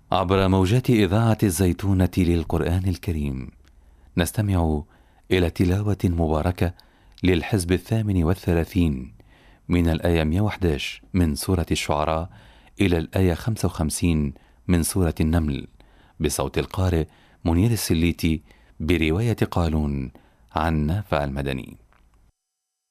عبر موجات إذاعة الزيتونة للقرآن الكريم نستمع إلى تلاوة مباركة للحزب 38 من الآية 111 من سورة الشعراء إلى الآية 55 من سورة النمل، بصوت القارئ منير السليتي، برواية قالون عن نافع المدني.